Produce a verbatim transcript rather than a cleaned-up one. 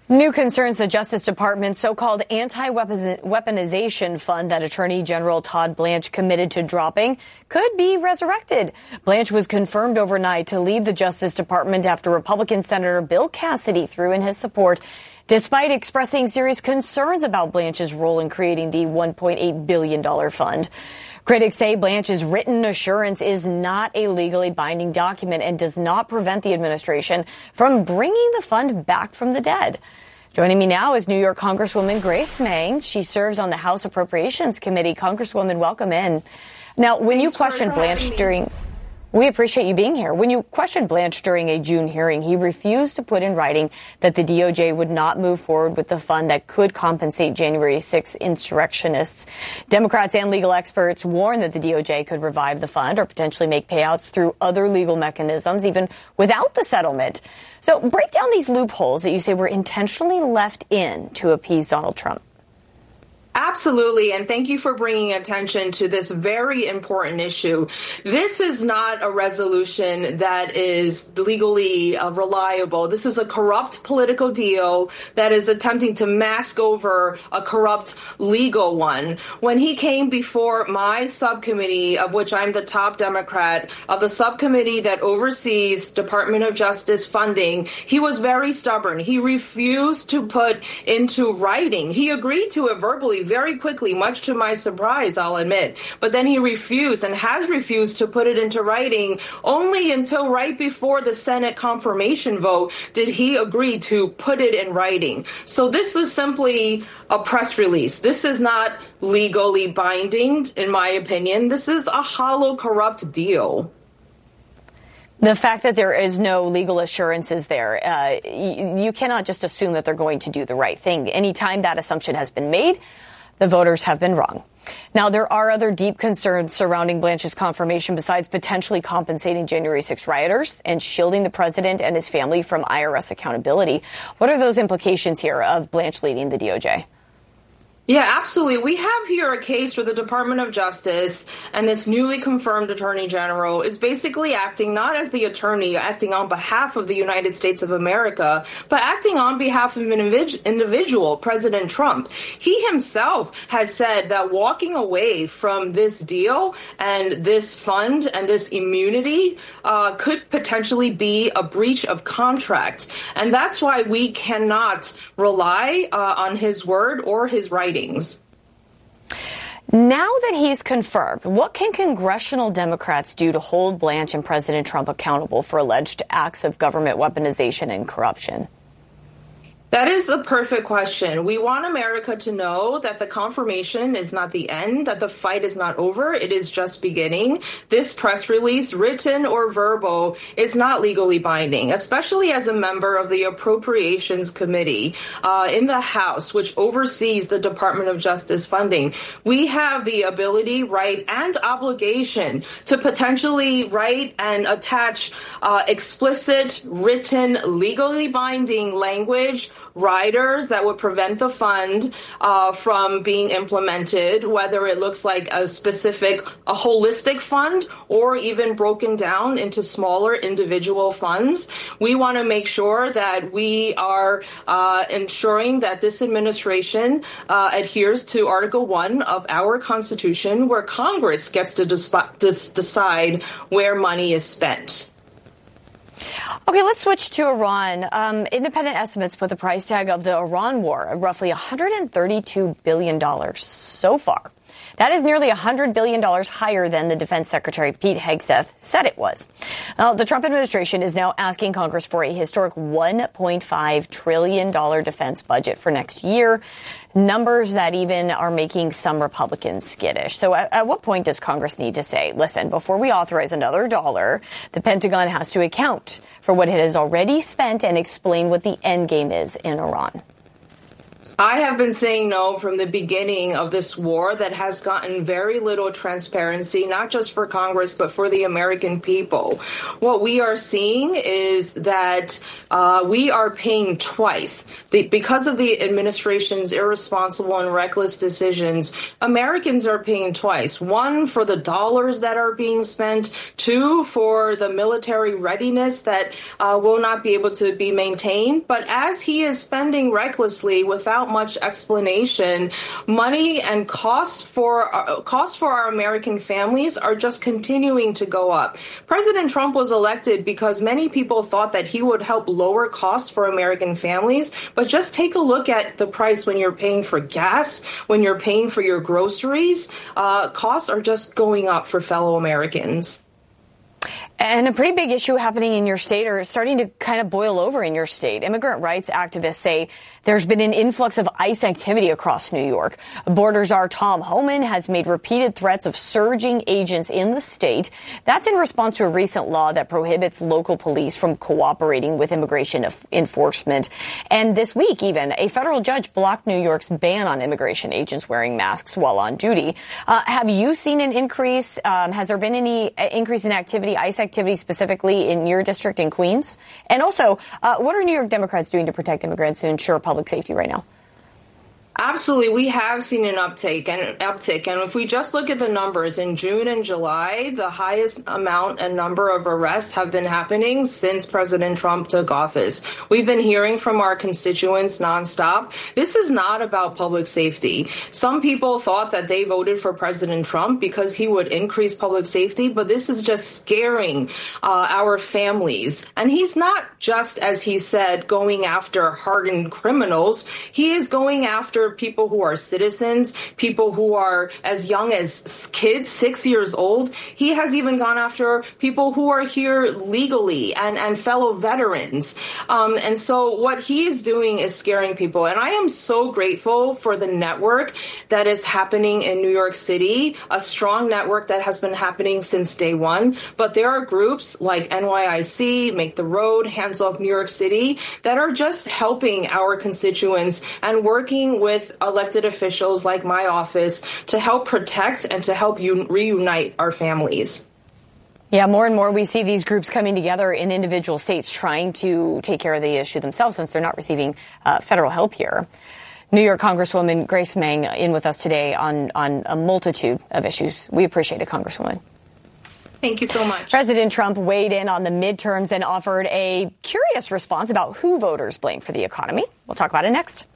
New concerns the Justice Department's so-called anti-weaponization fund that Attorney General Todd Blanche committed to dropping could be resurrected. Blanche was confirmed overnight to lead the Justice Department after Republican Senator Bill Cassidy threw in his support, despite expressing serious concerns about Blanche's role in creating the one point eight billion dollars fund. Critics say Blanche's written assurance is not a legally binding document and does not prevent the administration from bringing the fund back from the dead. Joining me now is New York Congresswoman Grace Meng. She serves on the House Appropriations Committee. Congresswoman, welcome in. Now, when Thanks you questioned Blanche during... We appreciate you being here. When you questioned Blanche during a June hearing, he refused to put in writing that the D O J would not move forward with the fund that could compensate January sixth insurrectionists. Democrats and legal experts warn that the D O J could revive the fund or potentially make payouts through other legal mechanisms, even without the settlement. So break down these loopholes that you say were intentionally left in to appease Donald Trump. Absolutely, and thank you for bringing attention to this very important issue. This is not a resolution that is legally uh, reliable. This is a corrupt political deal that is attempting to mask over a corrupt legal one. When he came before my subcommittee, of which I'm the top Democrat, of the subcommittee that oversees Department of Justice funding, he was very stubborn. He refused to put into writing. He agreed to it verbally very quickly, much to my surprise, I'll admit. But then he refused and has refused to put it into writing. Only until right before the Senate confirmation vote did he agree to put it in writing. So this is simply a press release. This is not legally binding, in my opinion. This is a hollow, corrupt deal. The fact that there is no legal assurances there, uh, you, you cannot just assume that they're going to do the right thing. Anytime that assumption has been made, the voters have been wrong. Now, there are other deep concerns surrounding Blanche's confirmation besides potentially compensating January sixth rioters and shielding the president and his family from I R S accountability. What are those implications here of Blanche leading the D O J? Yeah, absolutely. We have here a case where the Department of Justice and this newly confirmed Attorney General is basically acting not as the attorney, acting on behalf of the United States of America, but acting on behalf of an individual, President Trump. He himself has said that walking away from this deal and this fund and this immunity uh, could potentially be a breach of contract. And that's why we cannot rely uh, on his word or his writing. Now that he's confirmed, what can congressional Democrats do to hold Blanche and President Trump accountable for alleged acts of government weaponization and corruption? That is the perfect question. We want America to know that the confirmation is not the end, that the fight is not over. It is just beginning. This press release, written or verbal, is not legally binding, especially as a member of the Appropriations Committee uh, in the House, which oversees the Department of Justice funding. We have the ability, right, and obligation to potentially write and attach uh, explicit, written, legally binding language, riders that would prevent the fund uh, from being implemented, whether it looks like a specific, a holistic fund or even broken down into smaller individual funds. We want to make sure that we are uh, ensuring that this administration uh, adheres to Article one of our Constitution, where Congress gets to desp- dis- decide where money is spent. Okay, let's switch to Iran. Um, independent estimates put the price tag of the Iran war at roughly one hundred thirty-two billion dollars so far. That is nearly one hundred billion dollars higher than the Defense Secretary Pete Hegseth said it was. Now, the Trump administration is now asking Congress for a historic one point five trillion dollars defense budget for next year, numbers that even are making some Republicans skittish. So at, at what point does Congress need to say, listen, before we authorize another dollar, the Pentagon has to account for what it has already spent and explain what the end game is in Iran? I have been saying no from the beginning of this war that has gotten very little transparency, not just for Congress, but for the American people. What we are seeing is that uh, we are paying twice. The, because of the administration's irresponsible and reckless decisions, Americans are paying twice. One, for the dollars that are being spent. Two, for the military readiness that uh, will not be able to be maintained. But as he is spending recklessly without much explanation, money and costs for uh, costs for our American families are just continuing to go up. President Trump was elected because many people thought that he would help lower costs for American families, but just take a look at the price when you're paying for gas, when you're paying for your groceries. Uh, costs are just going up for fellow Americans. And a pretty big issue happening in your state, or starting to kind of boil over in your state. Immigrant rights activists say there's been an influx of ICE activity across New York. Border Czar Tom Homan has made repeated threats of surging agents in the state. That's in response to a recent law that prohibits local police from cooperating with immigration enforcement. And this week, even, a federal judge blocked New York's ban on immigration agents wearing masks while on duty. Uh, have you seen an increase? Um, has there been any increase in activity, ICE activity? activity specifically in your district in Queens? And also, uh, what are New York Democrats doing to protect immigrants and ensure public safety right now? Absolutely. We have seen an uptake and uptick. And if we just look at the numbers in June and July, the highest amount and number of arrests have been happening since President Trump took office. We've been hearing from our constituents nonstop. This is not about public safety. Some people thought that they voted for President Trump because he would increase public safety, but this is just scaring uh, our families. And he's not just, as he said, going after hardened criminals. He is going after people who are citizens, people who are as young as kids, six years old. He has even gone after people who are here legally and, and fellow veterans. Um, and so what he is doing is scaring people. And I am so grateful for the network that is happening in New York City, a strong network that has been happening since day one. But there are groups like N Y I C, Make the Road, Hands Off New York City that are just helping our constituents and working with elected officials like my office to help protect and to help un- reunite our families. Yeah, more and more we see these groups coming together in individual states trying to take care of the issue themselves since they're not receiving uh, federal help here. New York Congresswoman Grace Meng in with us today on, on a multitude of issues. We appreciate it, Congresswoman. Thank you so much. President Trump weighed in on the midterms and offered a curious response about who voters blame for the economy. We'll talk about it next.